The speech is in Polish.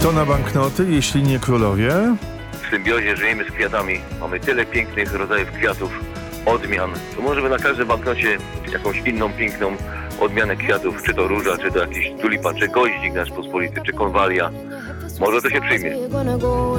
Kto na banknoty, jeśli nie królowie? W symbiozie żyjemy z kwiatami. Mamy tyle pięknych rodzajów kwiatów, odmian. To może by na każdym banknocie jakąś inną piękną odmianę kwiatów, czy to róża, czy to jakiś tulipan, czy goździk nasz pospolity, czy konwalia. Może to się przyjmie.